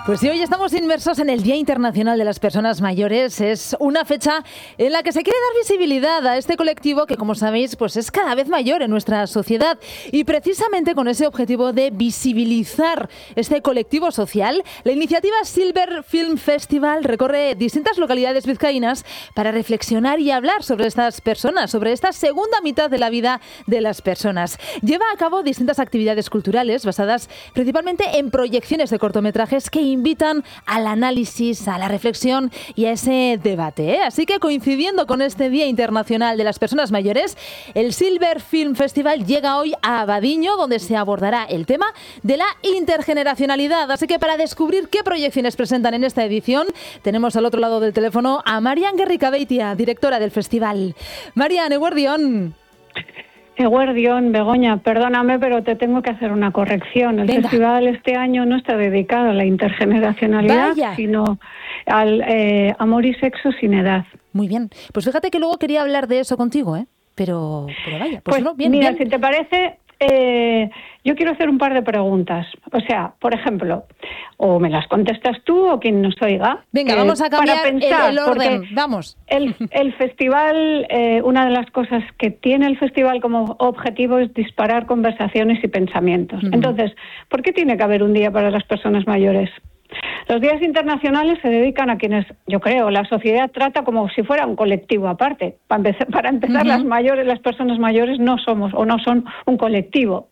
Pues sí, hoy estamos inmersos en el Día Internacional de las Personas Mayores. Es una fecha en la que se quiere dar visibilidad a este colectivo que, como sabéis, pues es cada vez mayor en nuestra sociedad. Y precisamente con ese objetivo de visibilizar este colectivo social, la iniciativa Silver Film Festival recorre distintas localidades vizcaínas para reflexionar y hablar sobre estas personas, sobre esta segunda mitad de la vida de las personas. Lleva a cabo distintas actividades culturales basadas principalmente en proyecciones de cortometrajes que invitan al análisis, a la reflexión y a ese debate, Así que coincidiendo con este Día Internacional de las Personas Mayores, el Silver Film Festival llega hoy a Abadiño, donde se abordará el tema de la intergeneracionalidad. Así que para descubrir qué proyecciones presentan en esta edición, tenemos al otro lado del teléfono a Marian Guerricabeitia, directora del festival. Marian, eguerdión. Eguerdión, Begoña, perdóname, pero te tengo que hacer una corrección. El festival este año no está dedicado a la intergeneracionalidad, sino al amor y sexo sin edad. Muy bien. Pues fíjate que luego quería hablar de eso contigo, Pero vaya, pues no, bien. Mira, bien. Si te parece, yo quiero hacer un par de preguntas. O sea, por ejemplo, o me las contestas tú o quien nos oiga. Venga, vamos a cambiar para pensar, el orden. Vamos. El festival, una de las cosas que tiene el festival como objetivo es disparar conversaciones y pensamientos. Entonces, ¿por qué tiene que haber un día para las personas mayores? Los días internacionales se dedican a quienes, yo creo, la sociedad trata como si fuera un colectivo aparte. Para empezar, las personas mayores no somos o no son un colectivo.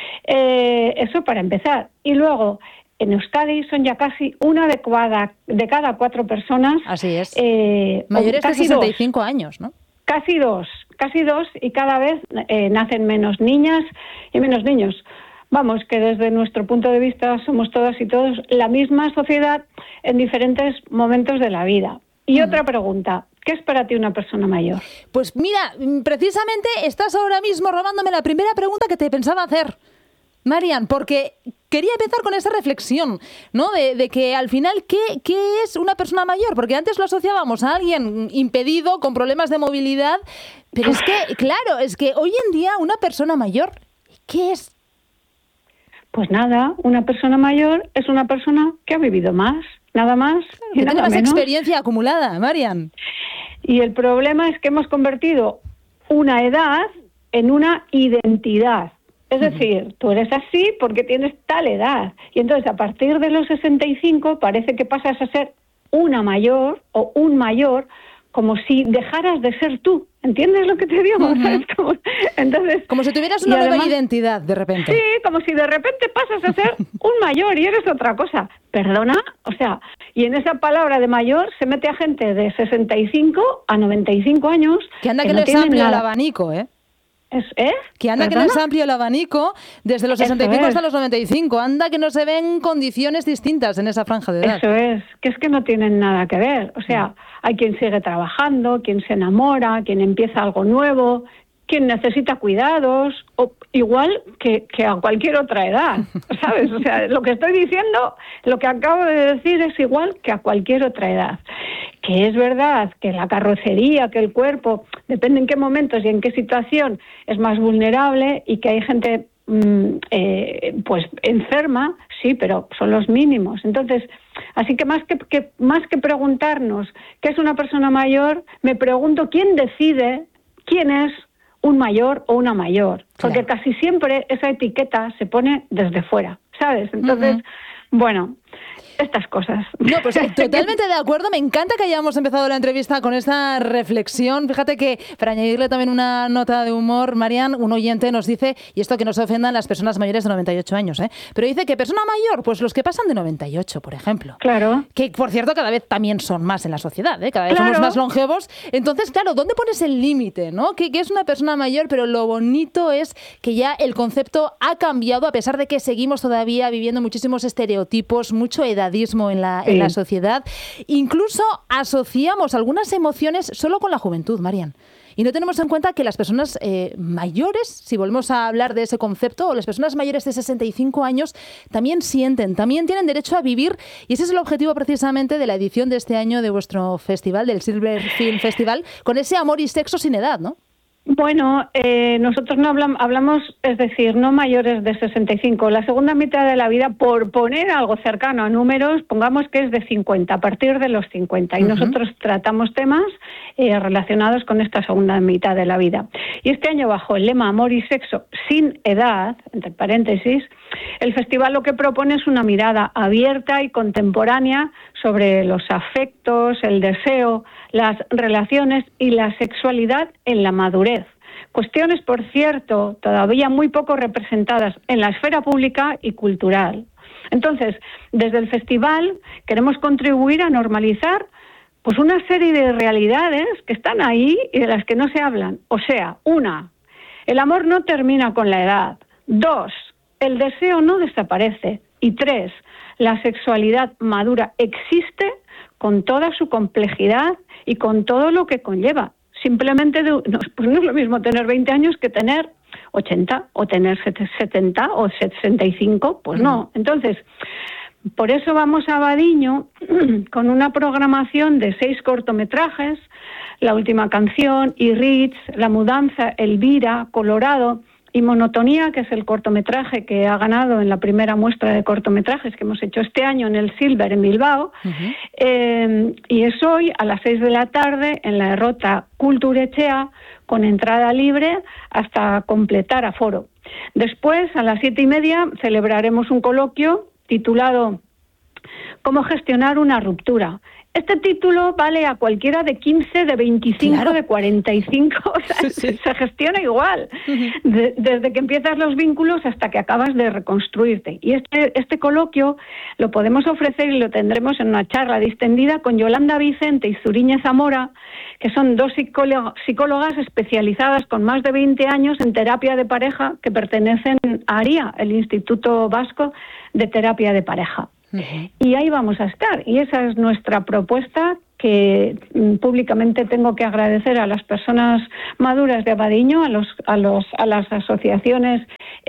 Eso para empezar. Y luego, en Euskadi son ya casi una de cada 4 personas. Así es. Mayores de 65 años, ¿no? Casi dos, y cada vez nacen menos niñas y menos niños. Vamos, que desde nuestro punto de vista somos todas y todos la misma sociedad en diferentes momentos de la vida. Y otra pregunta, ¿qué es para ti una persona mayor? Pues mira, precisamente estás ahora mismo robándome la primera pregunta que te pensaba hacer, Marian, porque quería empezar con esa reflexión, ¿no? De que al final, ¿qué es una persona mayor? Porque antes lo asociábamos a alguien impedido, con problemas de movilidad, pero es que, claro, es que hoy en día una persona mayor, ¿qué es? Pues nada, una persona mayor es una persona que ha vivido más, nada más y que nada tiene más menos. Experiencia acumulada, Marian. Y el problema es que hemos convertido una edad en una identidad. Es decir, tú eres así porque tienes tal edad. Y entonces, a partir de los 65, parece que pasas a ser una mayor o un mayor, como si dejaras de ser tú. ¿Entiendes lo que te digo? ¿Sabes? Entonces, como si tuvieras una nueva identidad, de repente. Sí, como si de repente pasas a ser un mayor y eres otra cosa. ¿Perdona? O sea, y en esa palabra de mayor se mete a gente de 65 a 95 años. Que anda que no es amplio el abanico, Que anda que no es amplio el abanico desde los 65 hasta los 95. Anda que no se ven condiciones distintas en esa franja de edad. Eso es, que es que no tienen nada que ver. O sea, hay quien sigue trabajando, quien se enamora, quien empieza algo nuevo, quien necesita cuidados, o igual que a cualquier otra edad, ¿sabes? O sea, lo que estoy diciendo, lo que acabo de decir es igual que a cualquier otra edad. Que es verdad que la carrocería, que el cuerpo, depende en qué momentos y en qué situación es más vulnerable y que hay gente pues enferma, sí, pero son los mínimos. Entonces, así que más que preguntarnos qué es una persona mayor, me pregunto quién decide quién es un mayor o una mayor, porque casi siempre esa etiqueta se pone desde fuera, ¿sabes? Entonces, bueno, estas cosas. No, pues totalmente de acuerdo. Me encanta que hayamos empezado la entrevista con esta reflexión. Fíjate que, para añadirle también una nota de humor, Marian, un oyente nos dice, y esto que no se ofendan las personas mayores de 98 años, pero dice que persona mayor, pues los que pasan de 98, por ejemplo. Claro. Que, por cierto, cada vez también son más en la sociedad, cada vez somos más longevos. Entonces, claro, ¿dónde pones el límite, no? Que es una persona mayor, pero lo bonito es que ya el concepto ha cambiado, a pesar de que seguimos todavía viviendo muchísimos estereotipos, mucho edadismo en la sociedad. Incluso asociamos algunas emociones solo con la juventud, Marian. Y no tenemos en cuenta que las personas mayores, si volvemos a hablar de ese concepto, o las personas mayores de 65 años, también sienten, también tienen derecho a vivir. Y ese es el objetivo precisamente de la edición de este año de vuestro festival, del Silver Film Festival, con ese amor y sexo sin edad, ¿no? Bueno, nosotros no hablamos, es decir, no mayores de 65. La segunda mitad de la vida, por poner algo cercano a números, pongamos que es de 50, a partir de los 50. Y nosotros tratamos temas relacionados con esta segunda mitad de la vida. Y este año, bajo el lema Amor y Sexo sin edad, entre paréntesis, el festival lo que propone es una mirada abierta y contemporánea sobre los afectos, el deseo, las relaciones y la sexualidad en la madurez. Cuestiones, por cierto, todavía muy poco representadas en la esfera pública y cultural. Entonces, desde el festival queremos contribuir a normalizar pues una serie de realidades que están ahí y de las que no se hablan. O sea, 1, el amor no termina con la edad. 2, el deseo no desaparece. Y 3, la sexualidad madura existe con toda su complejidad y con todo lo que conlleva. Simplemente pues no es lo mismo tener 20 años que tener 80 o tener 70 o 65, pues no. Entonces, por eso vamos a Abadiño con una programación de 6 cortometrajes, La última canción, Irritz, La mudanza, Elvira, Colorado y Monotonía, que es el cortometraje que ha ganado en la primera muestra de cortometrajes que hemos hecho este año en el Silver en Bilbao. Y es hoy a las 6 de la tarde en la Errota Kulturechea, con entrada libre hasta completar aforo. Después, a las 7:30, celebraremos un coloquio titulado ¿Cómo gestionar una ruptura? Este título vale a cualquiera de 15, de 25, claro, de 45, o sea, se gestiona igual, desde que empiezas los vínculos hasta que acabas de reconstruirte. Y este coloquio lo podemos ofrecer y lo tendremos en una charla distendida con Yolanda Vicente y Zuriñe Zamora, que son 2 psicólogas especializadas con más de 20 años en terapia de pareja que pertenecen a ARIA, el Instituto Vasco de Terapia de Pareja. Y ahí vamos a estar, y esa es nuestra propuesta, que públicamente tengo que agradecer a las personas maduras de Abadiño, a las asociaciones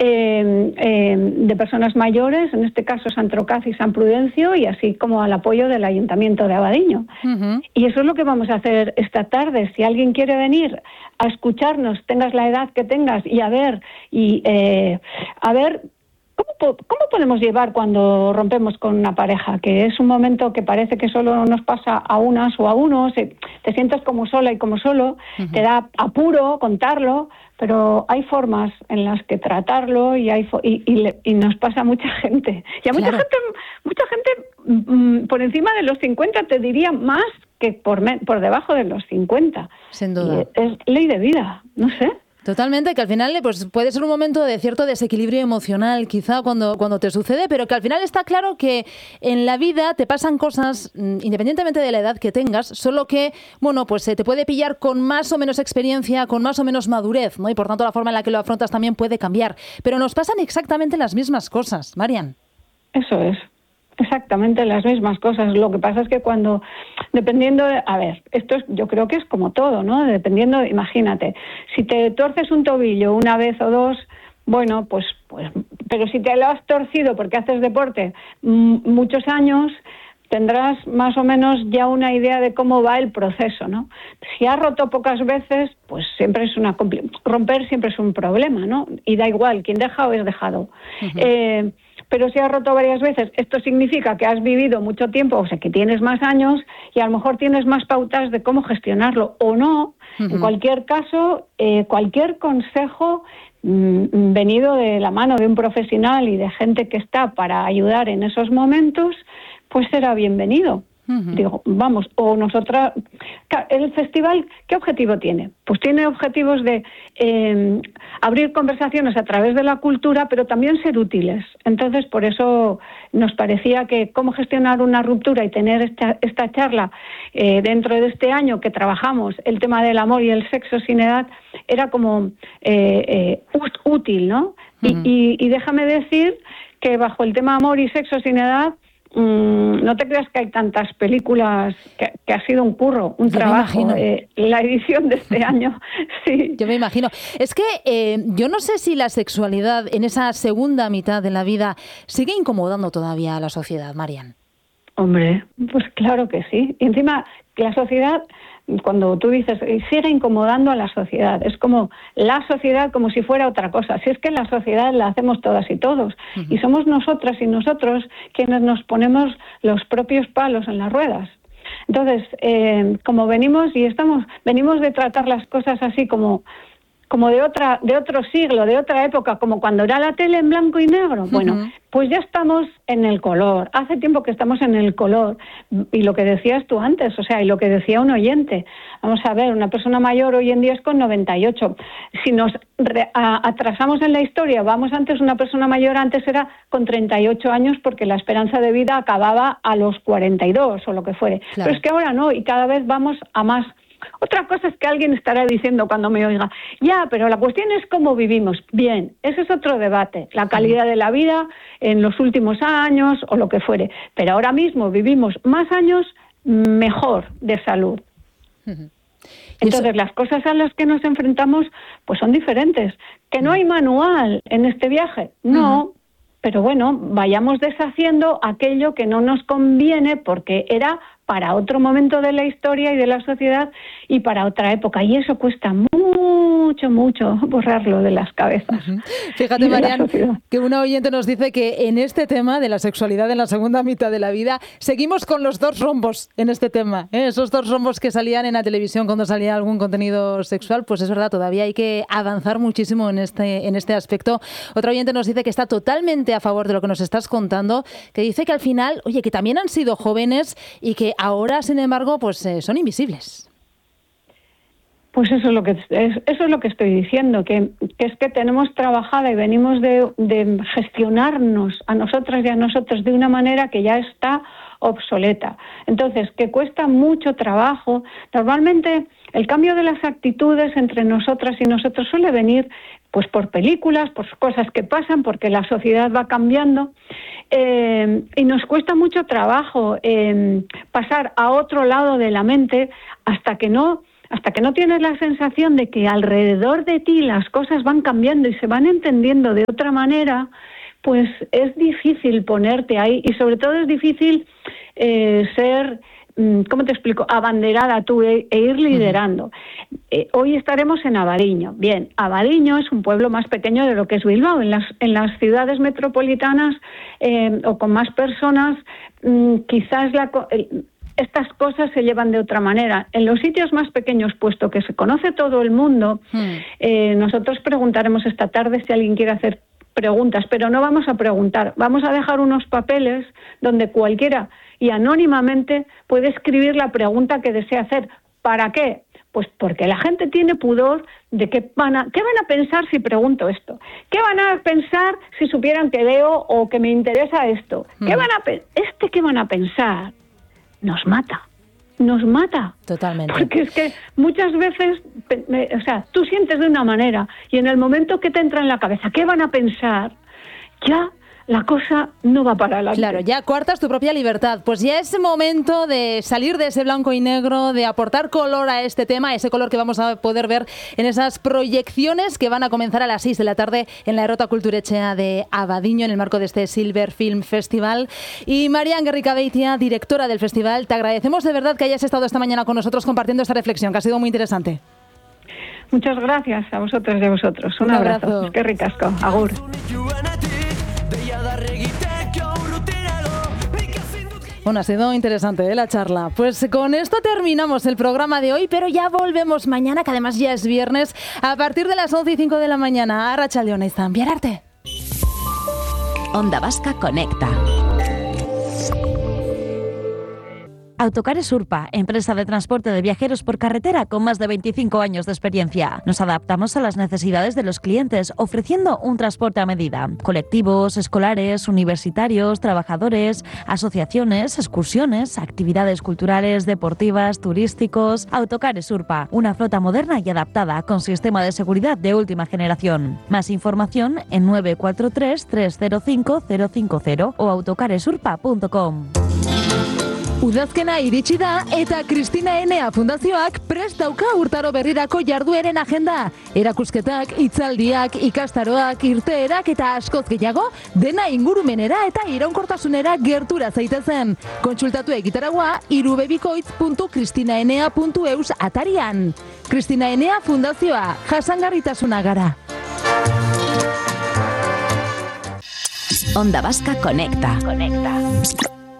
de personas mayores, en este caso Sant Trocaz y San Prudencio, y así como al apoyo del Ayuntamiento de Abadiño. Y eso es lo que vamos a hacer esta tarde. Si alguien quiere venir a escucharnos, tengas la edad que tengas, y a ver ¿cómo podemos llevar cuando rompemos con una pareja? Que es un momento que parece que solo nos pasa a unas o a unos, te sientes como sola y como solo, te da apuro contarlo, pero hay formas en las que tratarlo y nos pasa a mucha gente. Y a mucha gente por encima de los 50, te diría más que por debajo de los 50. Sin duda. Y es ley de vida, no sé. Totalmente, que al final pues puede ser un momento de cierto desequilibrio emocional, quizá cuando te sucede, pero que al final está claro que en la vida te pasan cosas independientemente de la edad que tengas, solo que, bueno, pues te puede pillar con más o menos experiencia, con más o menos madurez, ¿no? Y por tanto la forma en la que lo afrontas también puede cambiar. Pero nos pasan exactamente las mismas cosas, Marian. Eso es. Exactamente las mismas cosas. Lo que pasa es que dependiendo de, esto yo creo que es como todo, ¿no? Dependiendo, imagínate, si te torces un tobillo una vez o dos, bueno, pues, pero si te lo has torcido porque haces deporte muchos años, tendrás más o menos ya una idea de cómo va el proceso, ¿no? Si has roto pocas veces, pues siempre es romper siempre es un problema, ¿no? Y da igual, quien deja o es dejado. Pero si has roto varias veces, esto significa que has vivido mucho tiempo, o sea, que tienes más años y a lo mejor tienes más pautas de cómo gestionarlo o no. En cualquier caso, cualquier consejo venido de la mano de un profesional y de gente que está para ayudar en esos momentos, pues será bienvenido. Digo, vamos, o nosotras... El festival, ¿qué objetivo tiene? Pues tiene objetivos de abrir conversaciones a través de la cultura, pero también ser útiles. Entonces, por eso nos parecía que cómo gestionar una ruptura y tener esta charla dentro de este año que trabajamos el tema del amor y el sexo sin edad era como útil, ¿no? Y déjame decir que bajo el tema amor y sexo sin edad, no te creas que hay tantas películas, que ha sido un curro, un trabajo, la edición de este año. Sí. Yo me imagino. Es que yo no sé si la sexualidad en esa segunda mitad de la vida sigue incomodando todavía a la sociedad, Marian. Hombre, pues claro que sí. Y encima, la sociedad, cuando tú dices, sigue incomodando a la sociedad, es como la sociedad como si fuera otra cosa. Si es que la sociedad la hacemos todas y todos, y somos nosotras y nosotros quienes nos ponemos los propios palos en las ruedas. Entonces, como venimos de tratar las cosas así como de otro siglo, de otra época, como cuando era la tele en blanco y negro. Bueno, pues ya estamos en el color. Hace tiempo que estamos en el color. Y lo que decías tú antes, o sea, y lo que decía un oyente. Vamos a ver, una persona mayor hoy en día es con 98. Si nos atrasamos en la historia, una persona mayor antes era con 38 años porque la esperanza de vida acababa a los 42 o lo que fuere. Claro. Pero es que ahora no, y cada vez vamos a más. Otra cosa es que alguien estará diciendo cuando me oiga, ya, pero la cuestión es cómo vivimos. Bien, ese es otro debate, la calidad de la vida en los últimos años o lo que fuere. Pero ahora mismo vivimos más años mejor de salud. Entonces, las cosas a las que nos enfrentamos pues son diferentes. ¿Que no hay manual en este viaje? No. Pero bueno, vayamos deshaciendo aquello que no nos conviene porque era para otro momento de la historia y de la sociedad y para otra época. Y eso cuesta mucho borrarlo de las cabezas. Fíjate, Marian, que una oyente nos dice que en este tema de la sexualidad en la segunda mitad de la vida, seguimos con los dos rombos en este tema. Esos dos rombos que salían en la televisión cuando salía algún contenido sexual, pues es verdad, todavía hay que avanzar muchísimo en este aspecto. Otra oyente nos dice que está totalmente a favor de lo que nos estás contando, que dice que al final, oye, que también han sido jóvenes y que ahora, sin embargo, pues son invisibles. Pues eso es lo que estoy diciendo, que es que tenemos trabajada y venimos de gestionarnos a nosotras y a nosotros de una manera que ya está obsoleta. Entonces, que cuesta mucho trabajo. Normalmente el cambio de las actitudes entre nosotras y nosotros suele venir pues por películas, por cosas que pasan, porque la sociedad va cambiando, y nos cuesta mucho trabajo pasar a otro lado de la mente hasta que no tienes la sensación de que alrededor de ti las cosas van cambiando y se van entendiendo de otra manera, pues es difícil ponerte ahí y sobre todo es difícil ser, ¿cómo te explico?, abanderada tú e ir liderando. Hoy estaremos en Abadiño. Bien, Abadiño es un pueblo más pequeño de lo que es Bilbao. En las ciudades metropolitanas o con más personas, quizás estas cosas se llevan de otra manera. En los sitios más pequeños, puesto que se conoce todo el mundo, nosotros preguntaremos esta tarde si alguien quiere hacer preguntas, pero no vamos a preguntar. Vamos a dejar unos papeles donde cualquiera y anónimamente puede escribir la pregunta que desea hacer. ¿Para qué? Pues porque la gente tiene pudor de qué van a pensar si pregunto esto. ¿Qué van a pensar si supieran que leo o que me interesa esto? ¿Qué van a pensar? Nos mata. Totalmente. Porque es que muchas veces, tú sientes de una manera y en el momento que te entra en la cabeza, ¿qué van a pensar? Ya la cosa no va para adelante. Claro, ya coartas tu propia libertad. Pues ya es momento de salir de ese blanco y negro, de aportar color a este tema, ese color que vamos a poder ver en esas proyecciones que van a comenzar a las 6 de la tarde en la Errota Kulturretxea de Abadiño, en el marco de este Silver Film Festival. Y Marian Gerrikabeitia, directora del festival, te agradecemos de verdad que hayas estado esta mañana con nosotros compartiendo esta reflexión, que ha sido muy interesante. Muchas gracias a vosotros y a vosotros. Un abrazo. Qué ricasco. Agur. Bueno, ha sido interesante la charla. Pues con esto terminamos el programa de hoy, pero ya volvemos mañana, que además ya es viernes, a partir de las 11:05 de la mañana. Arratsaldeon izan, bihar arte. Onda Vasca Conecta. Autocares Urpa, empresa de transporte de viajeros por carretera con más de 25 años de experiencia. Nos adaptamos a las necesidades de los clientes, ofreciendo un transporte a medida. Colectivos, escolares, universitarios, trabajadores, asociaciones, excursiones, actividades culturales, deportivas, turísticos. Autocares Urpa, una flota moderna y adaptada con sistema de seguridad de última generación. Más información en 943 305 050 o autocaresurpa.com. Udazkena iritsi da eta Kristina Enea Fundazioak prest dauka urtaro berrirako jardueren agenda. Erakusketak, hitzaldiak, ikastaroak, irteerak eta askoz gehiago dena ingurumenera eta iraunkortasunera gertura zaitezen. Kontsultatu egitaragua irubebikoitz.kristinaenea.eus atarian. Kristina Enea Fundazioa, jasangarritasuna gara. Onda Vasca Conecta.